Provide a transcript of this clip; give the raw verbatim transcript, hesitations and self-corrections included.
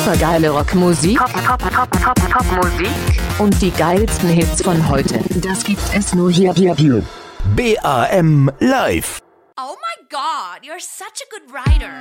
Supergeile Rockmusik, Pop, Pop, Pop, Pop, Popmusik und die geilsten Hits von heute. Das gibt es nur hier, hier, hier. B A M Live. Oh my God, you're such a good writer.